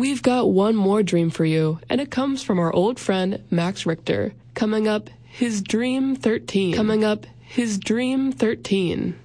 We've got one more dream for you, and it comes from our old friend Max Richter. Coming up, his Dream 13.